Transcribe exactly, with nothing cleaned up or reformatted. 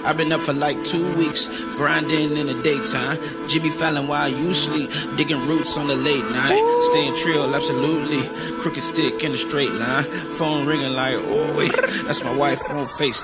I've been up for like two weeks, grinding in the daytime. Jimmy Fallon while you sleep, digging roots on the late night. Staying trill, absolutely. Crooked stick in a straight line. Phone ringing like, oh wait, that's my wife on FaceTime.